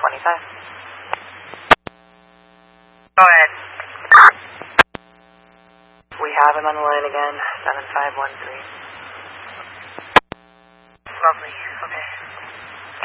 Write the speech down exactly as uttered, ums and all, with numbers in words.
twenty-five. Go ahead. We have him on the line again, seven five one three. Lovely.